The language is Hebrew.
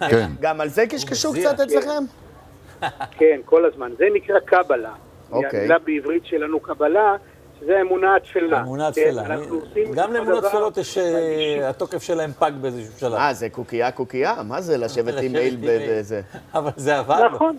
כן. גם על זה קשקשו קצת אצלכם? כן, כל הזמן. זה נקרא קבלה. אוקיי. המילה בעברית שלנו קבלה, שזה האמונה התפלה. האמונה התפלה. גם לאמונות תפלות יש, התוקף שלהם פג באיזשהו שלב. זה קוקייה? מה זה לשבת עם מייל בזה? אבל זה עבד. נכון.